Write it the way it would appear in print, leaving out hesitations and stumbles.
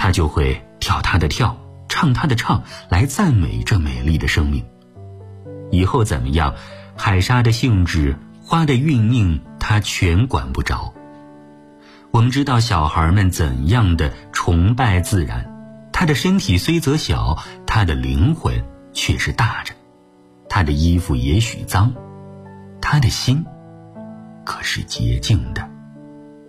他就会跳他的跳，唱他的唱，来赞美这美丽的生命。以后怎么样，海沙的性质，花的运命，他全管不着。我们知道小孩们怎样的崇拜自然，他的身体虽则小，他的灵魂却是大着。他的衣服也许脏，他的心可是洁净的。